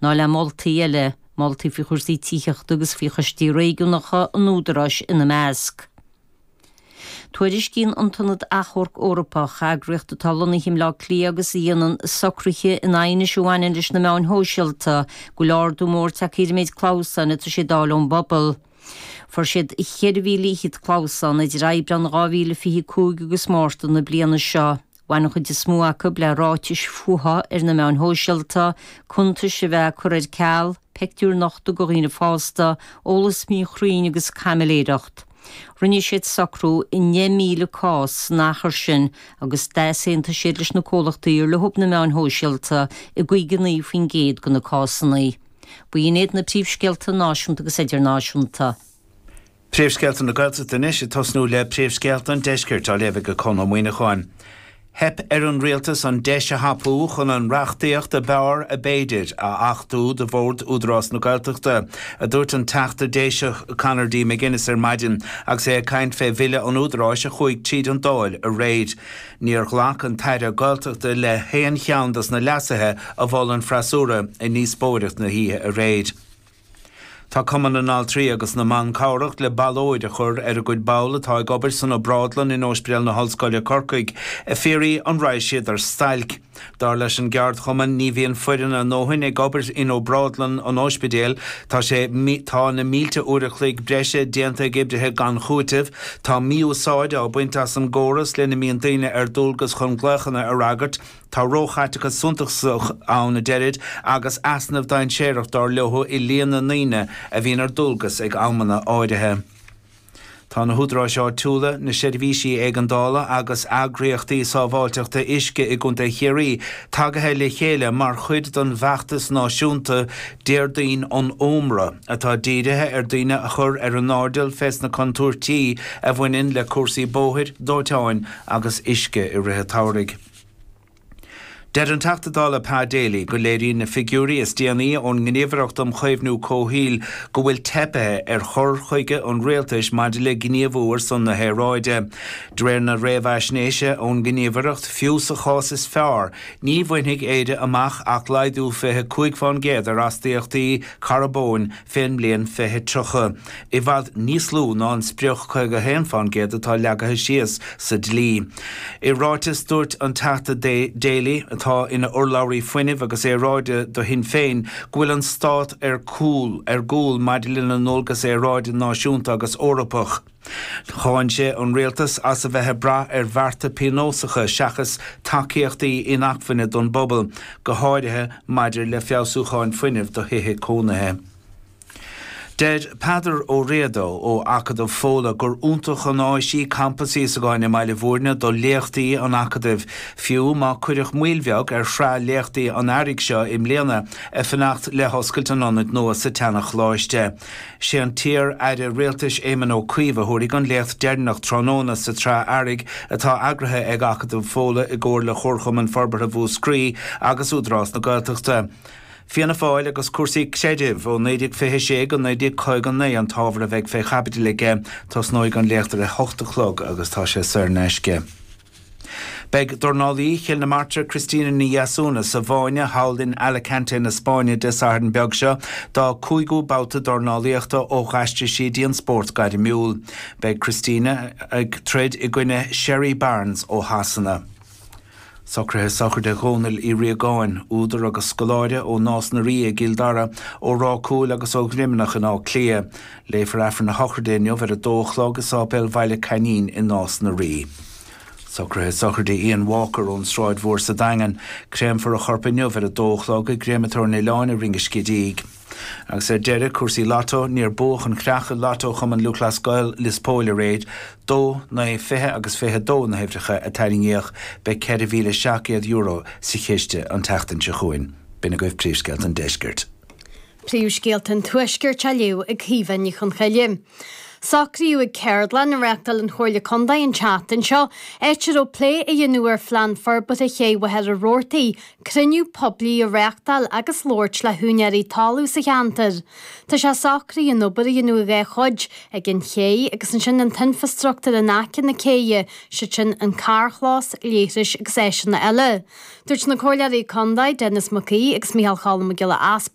ná le moltaí eile, moltaí fi chuirsaí tíocht agus fi chustí réigiúnacha an údarás ina measc. Tuairis cín an tunnad achorc Orpa chagriocht a talonna him lá clí agus íonan socraiche in aine siúhain leis na meán hóisialta go lárdú mór takeir méid Clausan a sé dálón bobbal. For siad I cheirhílí hit Clausan idir raibran 2025 agus mórta na bliana seo. Bhain chud is smú acu le ráitis fuha na meán hóisialta, cunta se bheith chuir ceall, pectúr nachta go riine fásta, ólas mí chrín agus cameléireacht. Rinne siad sacrú I 9,000 cás nachar sin agus 10 siad leis na cólachtaí le hub na meán hóisialta I gcuigenaí faoin géad go na cásannaí. Buínéad na príomhscealta náisiúnta agus idirnáisiúnta. Príomhscealta na Gaillimh denis I tosnú le príomhscealta an deiscirt á léibh go chun amhaoine cháin. Hep an rialtas an deise hapú chun an reachtaíocht a bear a béidir a 8ú de bhórd údrás na Gailteachta a dúirt an teachta déise Conardí McGuinness maidin agus é caint fé bhile an údrás a chuig tríd an dáil a réid. Níor ghlach an taire Gailteachta le héan cheandas na leasathe a bhil an freasúra I níos bóireacht na híthe a réid. Tá cuman an altrí agus na man cáireacht le ballóid a chur a gcuid bála tá gobar san ó Bradlan in Ospréal na Hallscoile Corcaig a féirí an raisiad ar stailc. Dar leis an geard chuman ní bhíon foireann an nóhain gobar in ó Bradlan an Ospidéal tá sé tá na 1000 uirichlaigh breise déanta gibrithe gan chuaitih tá míúsáide á buintas an góras le na míon daine ar dulgus chun gglachanna ar agart tá róchaitecha suntachsach an na deirid agus asnamh dain séireacht dar leothu I líana naine a bhíon ar dulgus ag ammanna áidethe. Tá na húdrá seo túla na seirbhísí ag an dála agus agríochtaí sábháilteachta isce I gúnta chéirí tagathe le chéile mar chuid don bheachtas náisiúnta déirdaoin an ómra atá díirithe ar daoine a chur ar an nárdal fes na contúirtí a bhainin le cuasaí bóthir, dóiteáin agus isce I ruthe táirigh. Der an tachtadala Pá Daly go léirí na figúrí is déanaí ón gníomhaireacht am chaomhnú cóhíl go bhfuil tepethe ar chur chuige an réaltais maidir le gníomhúir san na héráide. Dréir na réamhaisnéise ón gníomhaireacht fiús a chás is fearr, ní bhainnig éide amach ach laidú fithe 5 géad ar astíochtaí Carabón féin blion fithe trocha. I bhd níos lú ná an sprioch chuig a héan fan géad atá leagathe síos sa dlí. I ráitis dúirt an tachta Daly tá ina urlaurí foiineh agus é ráide do hin féin ghuiil an stát ar cúl ar gúil maidilin an nólgus é ráide náisiúnta agus Orpach. Cháin sé an réaltas as a bheitthe bra ar bharta pinósacha seachas takeíochtaí inachfuine don bobbal go háirithe maidir le feabhsúcháin foiineh do hithe cónathe. Dead Padar ó Réadó ó Acadamh Fóla gur úntach an áisí campasí sa gáinne meile bhórne do léachtaí an Acadamh fiú má cuireach muilbheag ar shrá léachtaí an airigh seo im léana a fannacht le hoscailt an anad nua sa teannach láiste. Sé an tír aidir réaltais éman ó cuimhe thuirigh an léacht dearnach tróna sa trá airigh atá agrathe ag Acadamh Fóla I gcóir le chorcham an forbar a bhú scrí agus údrás na Gailteachta. Fianna fáil agus cuasaí chéidimh ó 9:26 an 9:49 an tábhar a bheith fé chabití le gé tás nóig an léachtar a 8 chlog agus tá sé sur neisce. Beg dornálaí chill na Marta Cristina ní Iasúna sa bháine haldin Alicante na Spáine de Sarden beag seo dá 5 báta dornálaíochta ó ghaiste siad an sport gaiide miúil. Beg Cristina ag trid I gcuine Sherry Barnes ó Hasana. Socrathe soccer de gónil I riagáin údar agus scoláide ó nás na rí gildara ó rácúil agus ó grimnach in á clia. Léifar afar na hochardéineo ver a dóchlá agus ábel bhaile canín in nás na rí. Socrathe soccer de Ian Walker ón stráid mhór sa daingan créim for a chorpaineo ver a dóchlá go gréimetar na láin a ringe scidíg. Agus deire cuasaí lato níor bóch an creacha lato chum an Lucas Gail lispóile réid dó na fithe agus fithe dó na hefricha a taingíoch be €4,700 sa chéiste an teachtain se chuin. Bina goibh príomhsceilt an deisgirt. Príomhsceilt an tuisgirt a liú ag híhann chun chaile. Sacríú ag Cairdelan na reachtal an chóirle condaí an chatan seo, éitir ó plé a dhéanúar flanfar but a ché wahead a rórtaí, criniú poblí a reachtal agus lóirt le húnearí talú sa cheantar. Tá se sacrí an obair a dhéanú a chuid ag an ché agus an sin an tinfastruachtar a nácin na céie si sin an carchlás léiris agus éisian na eile. Dúirt na chóirlearí condaí Dennis McKee agus Mícheál Chalam Gile